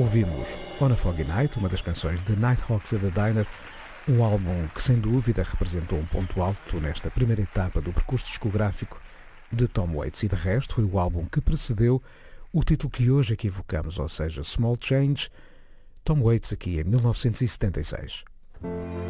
Ouvimos On a Foggy Night, uma das canções de Nighthawks at the Diner, um álbum que sem dúvida representou um ponto alto nesta primeira etapa do percurso discográfico de Tom Waits, e de resto foi o álbum que precedeu o título que hoje aqui evocamos, ou seja, Small Change, Tom Waits aqui em 1976.